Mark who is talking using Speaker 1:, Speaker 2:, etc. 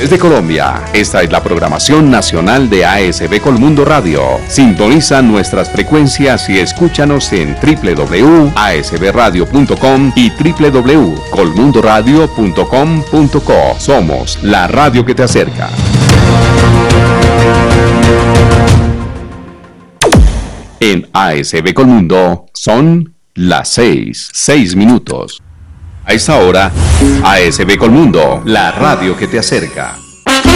Speaker 1: Desde Colombia, esta es la programación nacional de ASB Colmundo Radio. Sintoniza nuestras frecuencias y escúchanos en www.asbradio.com y www.colmundoradio.com.co. Somos la radio que te acerca. En ASB Colmundo son las 6 minutos. A esta hora, ASB Colmundo, la radio que te acerca.